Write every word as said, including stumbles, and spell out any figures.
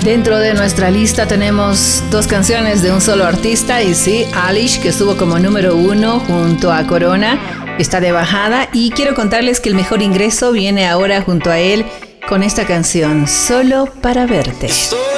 Dentro de nuestra lista tenemos dos canciones de un solo artista y sí, Alish, que estuvo como número uno junto a Corona, está de bajada y quiero contarles que el mejor ingreso viene ahora junto a él con esta canción, Solo para verte.